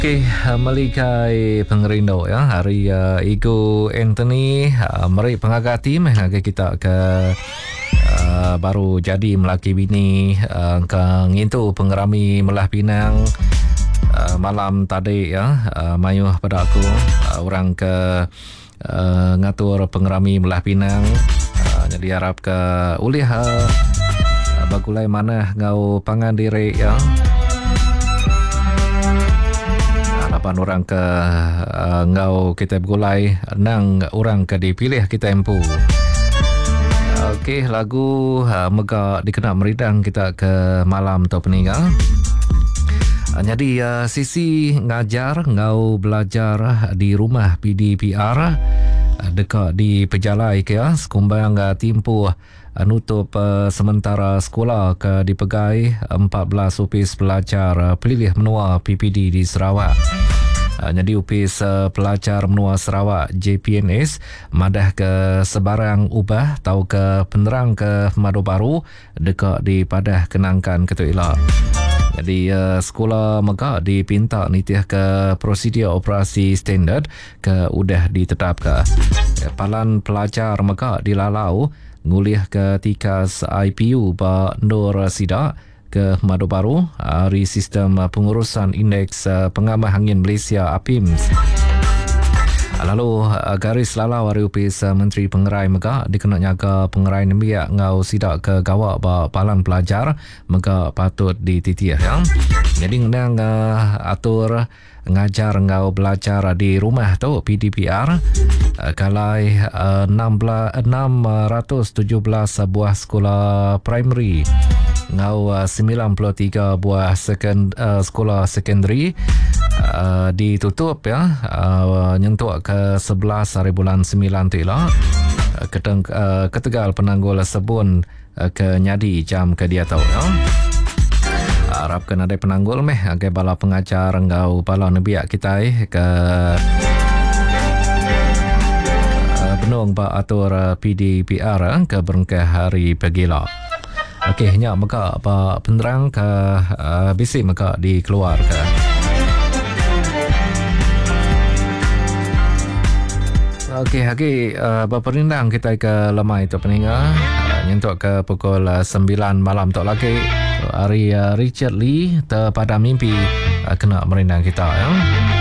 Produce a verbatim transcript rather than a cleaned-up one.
Okey, uh, melikai pengerindo ya hari uh, Igu Anthony uh, meri pengaga tim agak kita ke uh, baru jadi melaki bini uh, ke ngintu pengerami Melah Pinang uh, malam tadi ya uh, mayuh pada aku uh, orang ke uh, ngatur pengerami Melah Pinang uh, jadi harap ke ulih uh, bagulai mana ngau pangan diri ya lapan orang ke uh, ngau kita bergulai nang orang ke dipilih kita empu. Okey, lagu uh, mega dikenal meridang kita ke malam tu peninggal. Uh, jadi uh, sisi ngajar ngau belajar di rumah P D P R uh, dekat di Pejalai ke ya sekumbang uh, timpu uh, nutup uh, sementara sekolah ke dipegai empat belas upis pelajar uh, pelilih menua P P D di Sarawak. Uh, jadi upis uh, pelajar menua Sarawak J P N S madah ke sebarang ubah tau ke penerang ke Madu Baru dekat di padah kenangkan ketua elak. Jadi uh, sekolah mega dipinta nitih ke prosedur operasi standard ke udah ditetapkan. Uh, palan pelajar mega dilalau ngulih ke tikas I P U ba Nur Sidak ke Madu Baru dari sistem pengurusan indeks pengamah angin Malaysia A P I M S. Lalu garis lalau dari upis Menteri Pengerai Mega dikenal nyaga pengerai nembiak ngau sidak ke gawak ba palan pelajar mega patut dititiah ya. Jadi ngendang uh, atur ngajar ngau belajar di rumah tu P D P R uh, kalai uh, enam ratus tujuh belas buah sekolah primary ngau uh, sembilan puluh tiga buah second, uh, sekolah secondary uh, ditutup ya uh, nyentuh ke sebelas hari bulan sembilan tu lah uh, keteng, uh, ketegal penanggul sebun uh, ke nyadi jam ke dia tahu ya. Harapkan ada penanggul meh agai bala pengajar ngau bala nebiak kita eh ke uh, benung ba atur uh, P D P R uh, ke berengkah hari pagila. Okey, nyak maka apa penerang ke uh, bisi maka dikeluarkan. Okey, okey, uh, berperindang kita ke lemai tu peninggal. Uh, nyentuk ke pukul uh, sembilan malam tu lagi. Hari uh, Richard Lee terpada mimpi uh, kena merindang kita ya.